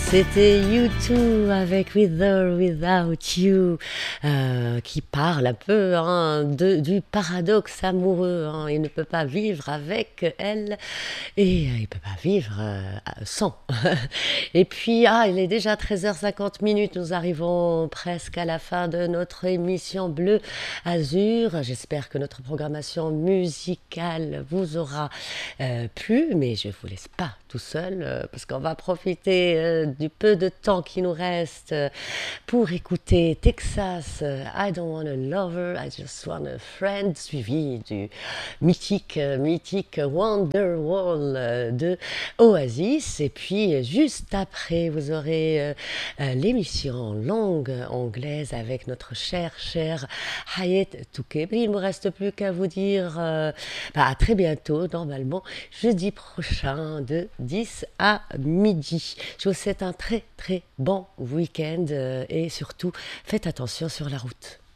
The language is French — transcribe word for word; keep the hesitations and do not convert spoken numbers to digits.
C'était U deux avec With or Without You, euh, qui parle un peu hein, de, du paradoxe amoureux. Hein. Il ne peut pas vivre avec elle et euh, il ne peut pas vivre euh, sans. Et puis, ah, il est déjà treize heures cinquante minutes. Nous arrivons presque à la fin de notre émission Bleu Azur. J'espère que notre programmation musicale vous aura euh, plu, mais je ne vous laisse pas tout seul euh, parce qu'on va profiter euh, du peu de temps qui nous reste euh, pour écouter Texas, euh, I Don't Want a Lover, I Just Want a Friend, suivi du mythique, euh, mythique Wonderwall euh, de Oasis. Et puis euh, juste après, vous aurez euh, euh, l'émission en langue anglaise avec notre cher, cher Hayat Toukebri. Il ne me reste plus qu'à vous dire euh, bah, à très bientôt, normalement jeudi prochain de dix à midi. Je vous souhaite un très très bon week-end euh, et surtout faites attention sur la route.